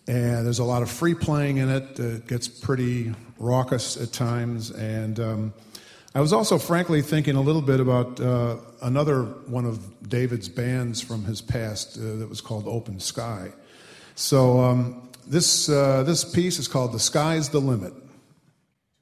and there's a lot of free playing in it. It gets pretty raucous at times, and I was also frankly thinking a little bit about another one of David's bands from his past that was called Open Sky. So this piece is called The Sky's the Limit.